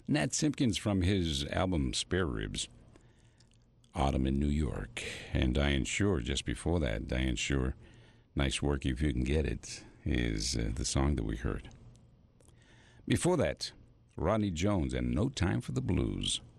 Nat Simpkins from his album Spare Ribs. Autumn in New York. And Diane Shore just before that. Diane Shore, Nice Work If You Can Get It, is the song that we heard. Before that, Rodney Jones and No Time for the Blues.